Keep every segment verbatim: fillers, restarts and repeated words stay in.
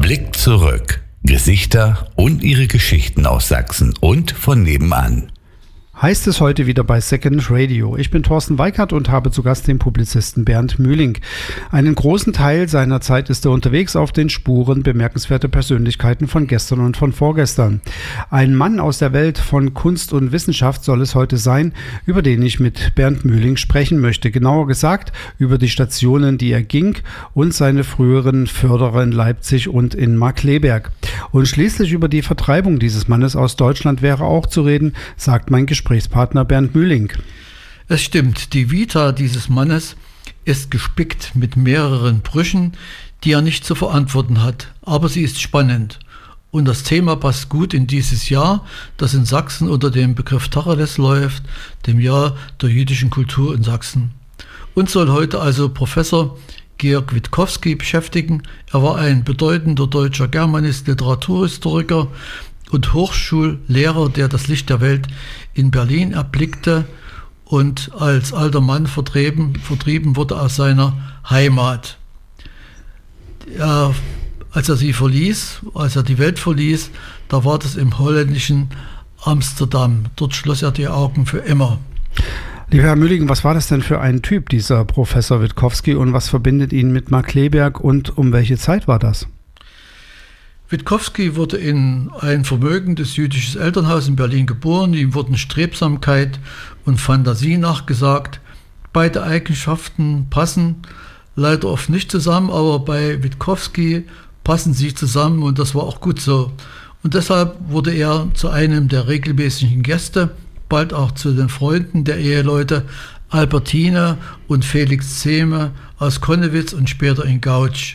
Blick zurück. Gesichter und ihre Geschichten aus Sachsen und von nebenan. Heißt es heute wieder bei Second Radio. Ich bin Thorsten Weikert und habe zu Gast den Publizisten Bernd Mühling. Einen großen Teil seiner Zeit ist er unterwegs auf den Spuren bemerkenswerter Persönlichkeiten von gestern und von vorgestern. Ein Mann aus der Welt von Kunst und Wissenschaft soll es heute sein, über den ich mit Bernd Mühling sprechen möchte. Genauer gesagt über die Stationen, die er ging und seine früheren Förderer in Leipzig und in Markkleeberg. Und schließlich über die Vertreibung dieses Mannes aus Deutschland wäre auch zu reden, sagt mein Gespräch. Gesprächspartner Bernd Mühling. Es stimmt, die Vita dieses Mannes ist gespickt mit mehreren Brüchen, die er nicht zu verantworten hat, aber sie ist spannend. Und das Thema passt gut in dieses Jahr, das in Sachsen unter dem Begriff Tacheles läuft, dem Jahr der jüdischen Kultur in Sachsen. Uns soll heute also Professor Georg Witkowski beschäftigen. Er war ein bedeutender deutscher Germanist, Literaturhistoriker und Hochschullehrer, der das Licht der Welt in Berlin erblickte und als alter Mann vertrieben, vertrieben wurde aus seiner Heimat. Er, als er sie verließ, als er die Welt verließ, da war das im holländischen Amsterdam. Dort schloss er die Augen für immer. Lieber Herr Mühling, was war das denn für ein Typ, dieser Professor Witkowski, und was verbindet ihn mit Markkleeberg und um welche Zeit war das? Witkowski wurde in ein vermögendes jüdisches Elternhaus in Berlin geboren. Ihm wurden Strebsamkeit und Fantasie nachgesagt. Beide Eigenschaften passen leider oft nicht zusammen, aber bei Witkowski passen sie zusammen und das war auch gut so. Und deshalb wurde er zu einem der regelmäßigen Gäste, bald auch zu den Freunden der Eheleute Albertine und Felix Zehme aus Connewitz und später in Gautsch.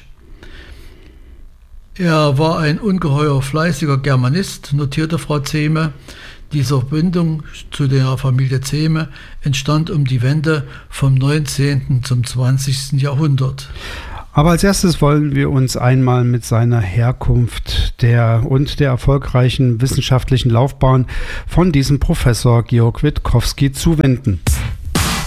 Er war ein ungeheuer fleißiger Germanist, notierte Frau Zehme. Diese Verbindung zu der Familie Zehme entstand um die Wende vom neunzehnten zum zwanzigsten Jahrhundert. Aber als erstes wollen wir uns einmal mit seiner Herkunft der und der erfolgreichen wissenschaftlichen Laufbahn von diesem Professor Georg Witkowski zuwenden.